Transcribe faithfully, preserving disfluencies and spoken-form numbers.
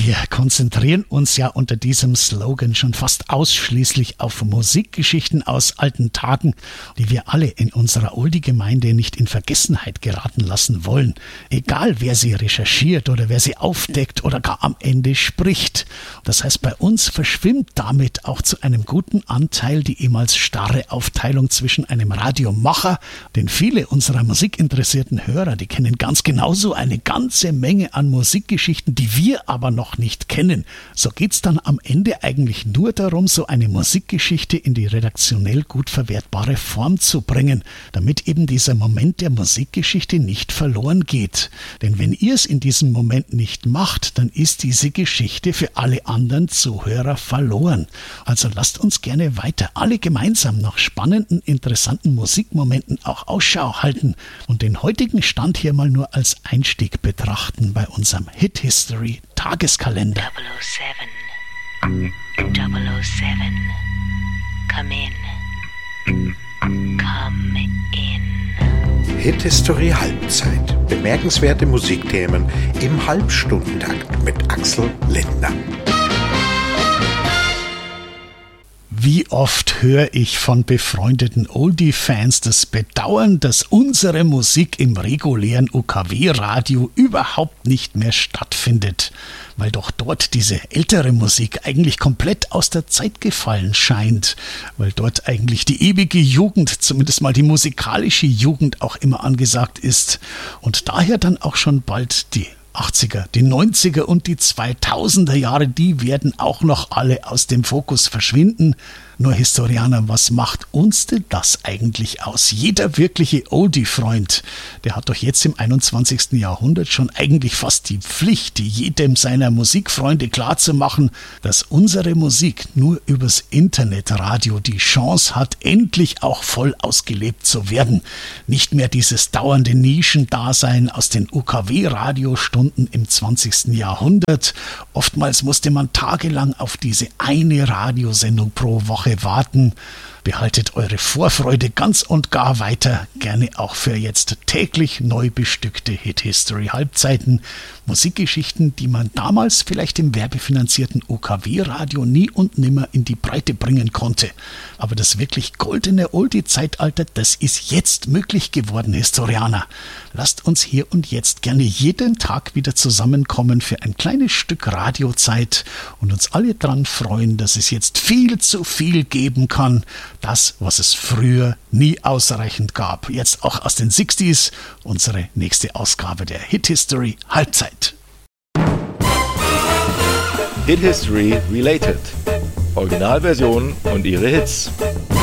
Wir konzentrieren uns ja unter diesem Slogan schon fast ausschließlich auf Musikgeschichten aus alten Tagen, die wir alle in unserer Oldie-Gemeinde nicht in Vergessenheit geraten lassen wollen. Egal, wer sie recherchiert oder wer sie aufdeckt oder gar am Ende spricht. Das heißt, bei uns verschwimmt damit auch zu einem guten Anteil die ehemals starre Aufteilung zwischen einem Radiomacher, denn viele unserer musikinteressierten Hörer, die kennen ganz genauso eine ganze Menge an Musikgeschichten, die wir aber noch nicht kennen. So geht's dann am Ende eigentlich nur darum, so eine Musikgeschichte in die redaktionell gut verwertbare Form zu bringen, damit eben dieser Moment der Musikgeschichte nicht verloren geht. Denn wenn ihr es in diesem Moment nicht macht, dann ist diese Geschichte für alle anderen Zuhörer verloren. Also lasst uns gerne weiter alle gemeinsam nach spannenden, interessanten Musikmomenten auch Ausschau halten und den heutigen Stand hier mal nur als Einstieg betrachten bei unserem Hit History Tageskalender. double oh seven. double oh seven. Come in. Come in. Hit History Halbzeit. Bemerkenswerte Musikthemen im Halbstundentakt mit Axel Lindner. Wie oft höre ich von befreundeten Oldie-Fans das Bedauern, dass unsere Musik im regulären U K W-Radio überhaupt nicht mehr stattfindet, weil doch dort diese ältere Musik eigentlich komplett aus der Zeit gefallen scheint, weil dort eigentlich die ewige Jugend, zumindest mal die musikalische Jugend auch immer angesagt ist und daher dann auch schon bald die achtziger, die neunziger und die zweitausender Jahre, die werden auch noch alle aus dem Fokus verschwinden. Nur Historianer, was macht uns denn das eigentlich aus? Jeder wirkliche Oldie-Freund, der hat doch jetzt im einundzwanzigsten Jahrhundert schon eigentlich fast die Pflicht, jedem seiner Musikfreunde klarzumachen, dass unsere Musik nur übers Internetradio die Chance hat, endlich auch voll ausgelebt zu werden. Nicht mehr dieses dauernde Nischendasein aus den U K W-Radiostunden im zwanzigsten Jahrhundert. Oftmals musste man tagelang auf diese eine Radiosendung pro Woche warten. Behaltet eure Vorfreude ganz und gar weiter, gerne auch für jetzt täglich neu bestückte Hit-History-Halbzeiten. Musikgeschichten, die man damals vielleicht im werbefinanzierten U K W-Radio nie und nimmer in die Breite bringen konnte. Aber das wirklich goldene Oldie-Zeitalter, das ist jetzt möglich geworden, Historianer. Lasst uns hier und jetzt gerne jeden Tag wieder zusammenkommen für ein kleines Stück Radiozeit und uns alle dran freuen, dass es jetzt viel zu viel geben kann. Das, was es früher nie ausreichend gab. Jetzt auch aus den sechzigern, unsere nächste Ausgabe der Hit History Halbzeit. Hit History Related. Originalversion und ihre Hits.